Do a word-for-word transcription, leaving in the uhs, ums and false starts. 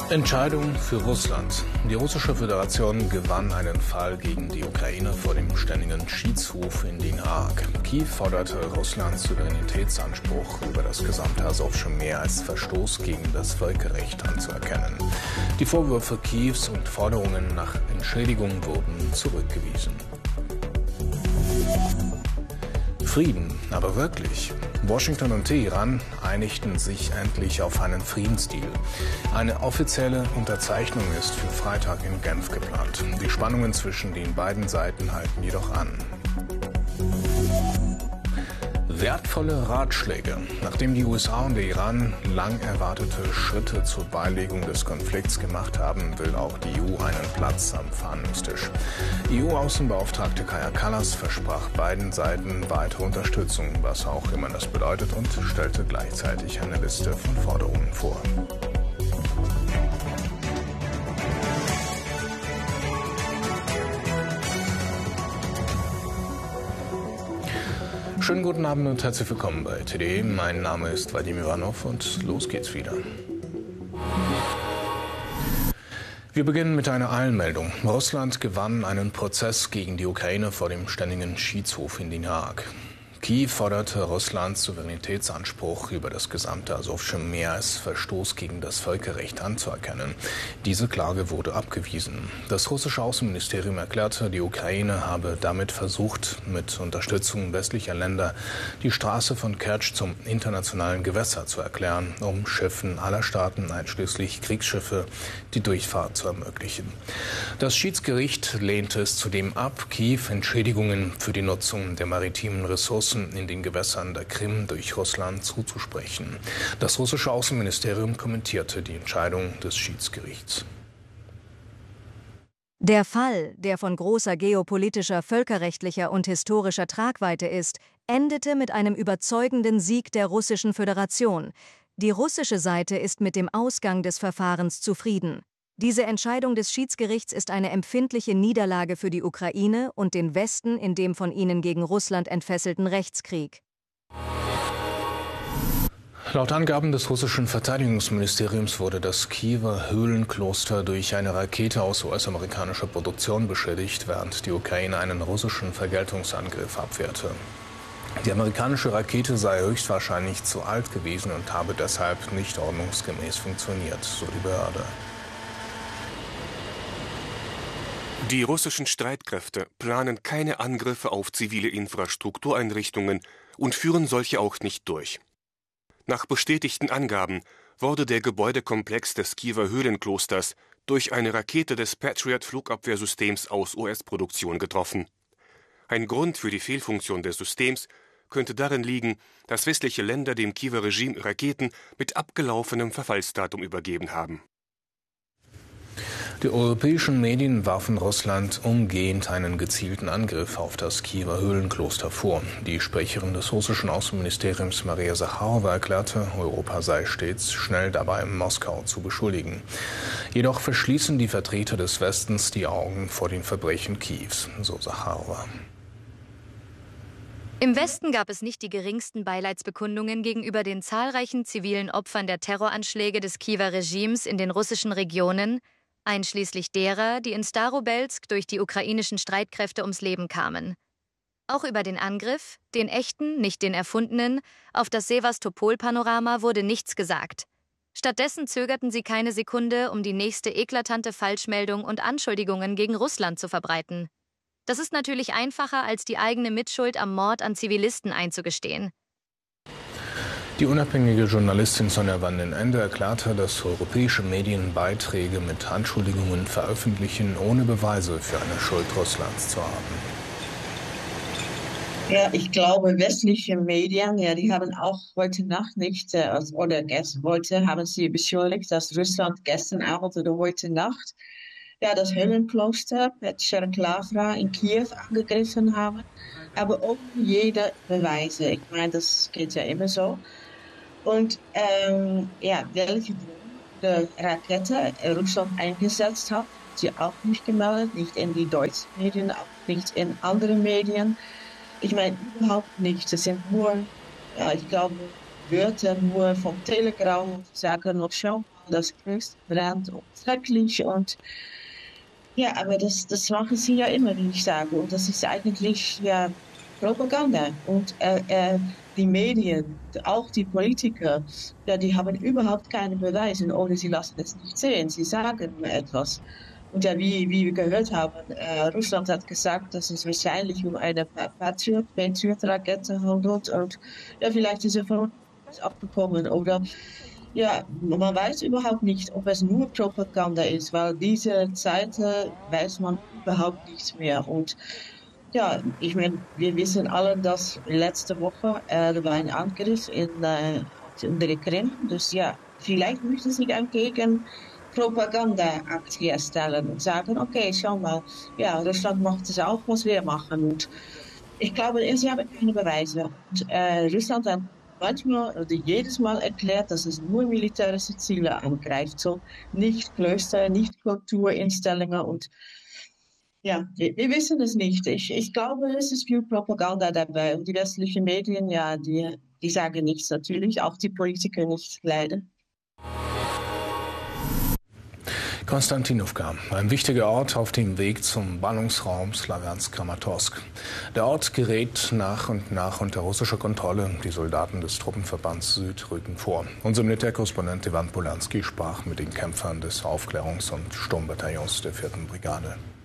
Entscheidung für Russland. Die russische Föderation gewann einen Fall gegen die Ukraine vor dem Ständigen Schiedshof in Den Haag. Kiew forderte Russlands Souveränitätsanspruch über das gesamte Asowsche Meer als Verstoß gegen das Völkerrecht anzuerkennen. Die Vorwürfe Kiews und Forderungen nach Entschädigung wurden zurückgewiesen. Frieden, aber wirklich. Washington und Teheran einigten sich endlich auf einen Friedensdeal. Eine offizielle Unterzeichnung ist für Freitag in Genf geplant. Die Spannungen zwischen den beiden Seiten halten jedoch an. Wertvolle Ratschläge. Nachdem die U S A und der Iran lang erwartete Schritte zur Beilegung des Konflikts gemacht haben, will auch die E U einen Platz am Verhandlungstisch. E U-Außenbeauftragte Kaja Kallas versprach beiden Seiten weitere Unterstützung, was auch immer das bedeutet, und stellte gleichzeitig eine Liste von Forderungen vor. Schönen guten Abend und herzlich willkommen bei T D E. Mein Name ist Vadim Ivanov und los geht's wieder. Wir beginnen mit einer Eilmeldung. Russland gewann einen Prozess gegen die Ukraine vor dem Ständigen Schiedshof in Den Haag. Kiew forderte Russlands Souveränitätsanspruch über das gesamte Asowsche Meer als Verstoß gegen das Völkerrecht anzuerkennen. Diese Klage wurde abgewiesen. Das russische Außenministerium erklärte, die Ukraine habe damit versucht, mit Unterstützung westlicher Länder die Straße von Kertsch zum internationalen Gewässer zu erklären, um Schiffen aller Staaten, einschließlich Kriegsschiffe, die Durchfahrt zu ermöglichen. Das Schiedsgericht lehnte es zudem ab, Kiew Entschädigungen für die Nutzung der maritimen Ressourcen in den Gewässern der Krim durch Russland zuzusprechen. Das russische Außenministerium kommentierte die Entscheidung des Schiedsgerichts. Der Fall, der von großer geopolitischer, völkerrechtlicher und historischer Tragweite ist, endete mit einem überzeugenden Sieg der Russischen Föderation. Die russische Seite ist mit dem Ausgang des Verfahrens zufrieden. Diese Entscheidung des Schiedsgerichts ist eine empfindliche Niederlage für die Ukraine und den Westen in dem von ihnen gegen Russland entfesselten Rechtskrieg. Laut Angaben des russischen Verteidigungsministeriums wurde das Kiewer Höhlenkloster durch eine Rakete aus U S-amerikanischer Produktion beschädigt, während die Ukraine einen russischen Vergeltungsangriff abwehrte. Die amerikanische Rakete sei höchstwahrscheinlich zu alt gewesen und habe deshalb nicht ordnungsgemäß funktioniert, so die Behörde. Die russischen Streitkräfte planen keine Angriffe auf zivile Infrastruktureinrichtungen und führen solche auch nicht durch. Nach bestätigten Angaben wurde der Gebäudekomplex des Kiewer Höhlenklosters durch eine Rakete des Patriot-Flugabwehrsystems aus U S-Produktion getroffen. Ein Grund für die Fehlfunktion des Systems könnte darin liegen, dass westliche Länder dem Kiewer Regime Raketen mit abgelaufenem Verfallsdatum übergeben haben. Die europäischen Medien warfen Russland umgehend einen gezielten Angriff auf das Kiewer Höhlenkloster vor. Die Sprecherin des russischen Außenministeriums Maria Sacharowa erklärte, Europa sei stets schnell dabei, Moskau zu beschuldigen. Jedoch verschließen die Vertreter des Westens die Augen vor den Verbrechen Kiews, so Sacharowa. Im Westen gab es nicht die geringsten Beileidsbekundungen gegenüber den zahlreichen zivilen Opfern der Terroranschläge des Kiewer Regimes in den russischen Regionen, einschließlich derer, die in Starobelsk durch die ukrainischen Streitkräfte ums Leben kamen. Auch über den Angriff, den echten, nicht den erfundenen, auf das Sewastopol-Panorama wurde nichts gesagt. Stattdessen zögerten sie keine Sekunde, um die nächste eklatante Falschmeldung und Anschuldigungen gegen Russland zu verbreiten. Das ist natürlich einfacher, als die eigene Mitschuld am Mord an Zivilisten einzugestehen. Die unabhängige Journalistin Sonja van den Ende erklärte, dass europäische Medien Beiträge mit Anschuldigungen veröffentlichen, ohne Beweise für eine Schuld Russlands zu haben. Ja, ich glaube, westliche Medien, ja, die haben auch heute Nacht nicht, äh, oder gestern, heute haben sie beschuldigt, dass Russland gestern Abend oder heute Nacht ja, das Höhlenkloster Petcherklavra in Kiew angegriffen haben, aber ohne jede Beweise. Ich meine, das geht ja immer so. Und ähm, ja, welche die Rakete Russland eingesetzt hat, sie auch nicht gemeldet, nicht in die deutschen Medien, auch nicht in andere Medien. Ich meine, überhaupt nicht. Das sind nur, ja, ich glaube, Wörter nur vom Telegram sagen noch schon, das größte Brand und schrecklich und ja, aber das, das machen sie ja immer, wie ich sage. Und das ist eigentlich ja Propaganda. Und äh, äh, die Medien, auch die Politiker, ja, die haben überhaupt keine Beweise oder sie lassen es nicht sehen. Sie sagen etwas. Und ja, wie, wie wir gehört haben, äh, Russland hat gesagt, dass es wahrscheinlich um eine Patriot, Patriot-Rakete handelt. Und ja, vielleicht ist er von uns abgekommen oder ja, man weiß überhaupt nicht, ob es nur Propaganda ist, weil diese Zeit äh, weiß man überhaupt nichts mehr. Und ja, ich meine, wir wissen alle, dass letzte Woche äh, war ein Angriff in, äh, in der Krim. Dus ja, vielleicht möchten sie ein Gegen-Propaganda-Akt herstellen und sagen, okay, schau mal, ja, Russland macht es auch, was wir machen. Und ich glaube, sie haben keine Beweise. Und, äh, Russland hat manchmal oder jedes Mal erklärt, dass es nur militärische Ziele angreift, so nicht Klöster, nicht Kulturinstellungen und ja, wir, wir wissen es nicht. Ich, ich glaube, es ist viel Propaganda dabei und die westlichen Medien, ja, die, die sagen nichts natürlich, auch die Politiker nicht, leider. Konstantinowka, ein wichtiger Ort auf dem Weg zum Ballungsraum Slawjansk-Kramatorsk. Der Ort gerät nach und nach unter russische Kontrolle. Die Soldaten des Truppenverbands Süd rücken vor. Unser Militärkorrespondent Ivan Polanski sprach mit den Kämpfern des Aufklärungs- und Sturmbataillons der vierten Brigade.